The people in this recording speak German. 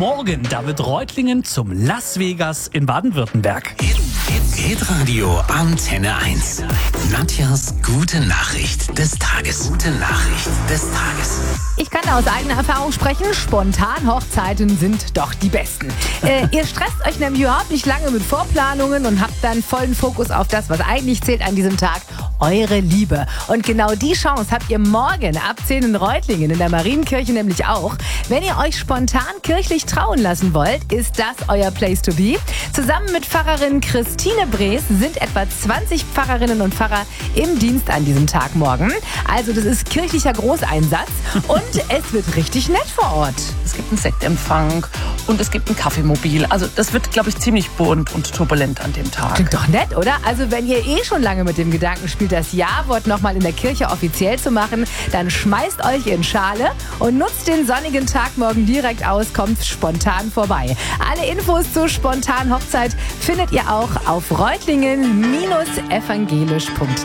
Morgen, da wird Reutlingen zum Las Vegas in Baden-Württemberg. Hitradio Antenne 1. Nadjas gute Nachricht des Tages. Gute Nachricht des Tages. Ich kann da aus eigener Erfahrung sprechen, Spontan-Hochzeiten sind doch die besten. Ihr stresst euch nämlich überhaupt nicht lange mit Vorplanungen und habt dann vollen Fokus auf das, was eigentlich zählt an diesem Tag, eure Liebe. Und genau die Chance habt ihr morgen ab 10 in Reutlingen in der Marienkirche nämlich auch. Wenn ihr euch spontan kirchlich trauen lassen wollt, ist das euer Place to be. Zusammen mit Pfarrerin Christine Brees sind etwa 20 Pfarrerinnen und Pfarrer im Dienst an diesem Tag morgen. Also das ist kirchlicher Großeinsatz und es wird richtig nett vor Ort. Es gibt einen Sektempfang und es gibt ein Kaffeemobil. Also das wird, glaube ich, ziemlich bunt und turbulent an dem Tag. Klingt doch nett, oder? Also wenn ihr schon lange mit dem Gedanken spielt, das Ja-Wort nochmal in der Kirche offiziell zu machen, dann schmeißt euch in Schale und nutzt den sonnigen Tag morgen direkt aus, kommt spontan vorbei. Alle Infos zur spontanen Hochzeit findet ihr auch auf reutlingen-evangelisch.de.